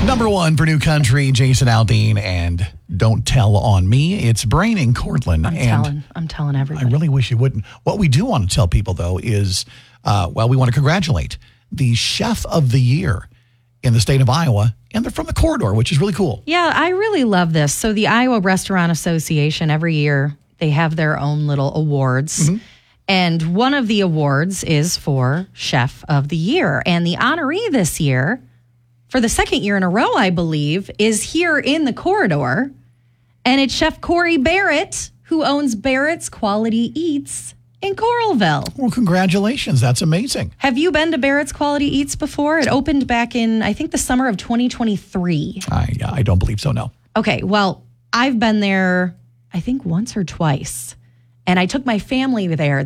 Number one for New Country, Jason Aldean, and Don't Tell on Me. It's Brain in Cortland. I'm telling everybody. I really wish you wouldn't. What we do want to tell people, though, is, we want to congratulate the Chef of the Year in the state of Iowa, and they're from the corridor, which is really cool. Yeah, I really love this. So the Iowa Restaurant Association, every year, they have their own little awards. Mm-hmm. And one of the awards is for Chef of the Year. And the honoree this year, for the second year in a row, I believe, is here in the corridor. And it's Chef Corey Barrett, who owns Barrett's Quality Eats in Coralville. Well, congratulations. That's amazing. Have you been to Barrett's Quality Eats before? It opened back in, I think, the summer of 2023. I don't believe so, no. Okay, well, I've been there, I think, once or twice. And I took my family there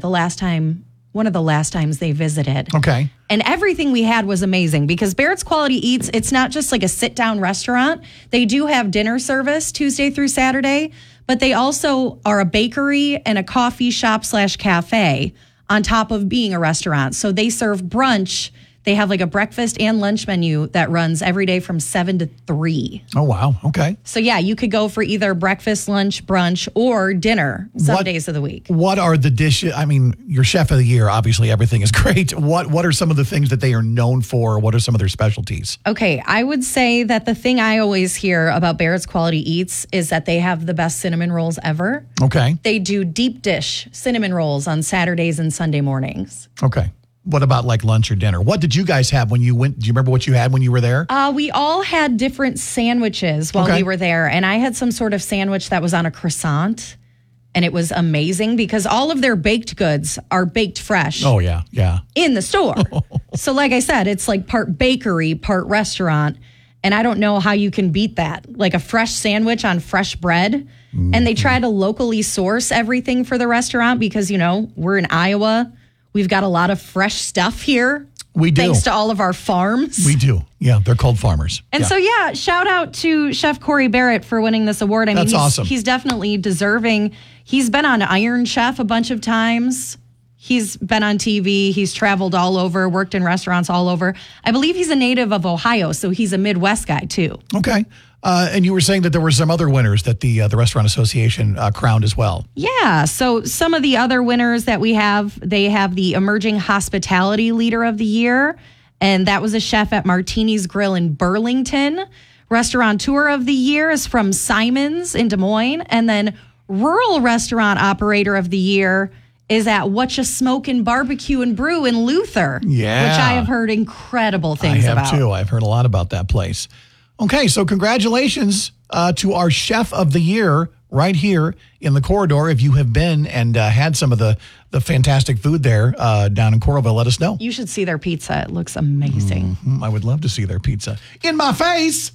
one of the last times they visited. Okay. And everything we had was amazing because Barrett's Quality Eats, it's not just like a sit-down restaurant. They do have dinner service Tuesday through Saturday, but they also are a bakery and a coffee shop / cafe on top of being a restaurant. So they serve brunch. They have like a breakfast and lunch menu that runs every day from 7 to 3. Oh, wow. Okay. So, yeah, you could go for either breakfast, lunch, brunch, or dinner some days of the week. What are the dishes? I mean, your Chef of the Year, obviously everything is great. What are some of the things that they are known for? What are some of their specialties? Okay, I would say that the thing I always hear about Barrett's Quality Eats is that they have the best cinnamon rolls ever. Okay. They do deep dish cinnamon rolls on Saturdays and Sunday mornings. Okay. What about like lunch or dinner? What did you guys have when you went? Do you remember what you had when you were there? We all had different sandwiches while we were there. And I had some sort of sandwich that was on a croissant. And it was amazing because all of their baked goods are baked fresh. Oh, yeah. Yeah. In the store. So like I said, it's like part bakery, part restaurant. And I don't know how you can beat that. Like a fresh sandwich on fresh bread. Mm-hmm. And they try to locally source everything for the restaurant because, we're in Iowa. We've got a lot of fresh stuff here. We do. Thanks to all of our farms. We do. Yeah, they're called farmers. And so, shout out to Chef Corey Barrett for winning this award. I mean, That's awesome. He's definitely deserving. He's been on Iron Chef a bunch of times. He's been on TV. He's traveled all over, worked in restaurants all over. I believe he's a native of Ohio, so he's a Midwest guy, too. Okay. And you were saying that there were some other winners that the Restaurant Association crowned as well. Yeah. So some of the other winners that we have, they have the Emerging Hospitality Leader of the Year. And that was a chef at Martini's Grill in Burlington. Restaurateur of the Year is from Simon's in Des Moines. And then Rural Restaurant Operator of the Year is at Whatcha Smoke and Barbecue and Brew in Luther. Yeah. Which I have heard incredible things about. I have too. I've heard a lot about that place. Okay, so congratulations to our Chef of the Year right here in the corridor. If you have been and had some of the fantastic food there down in Coralville, let us know. You should see their pizza. It looks amazing. Mm-hmm. I would love to see their pizza. In my face!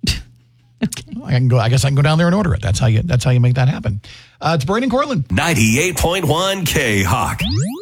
Okay. I guess I can go down there and order it. That's how you make that happen. It's Brain in Cortland. 98.1 K-Hawk.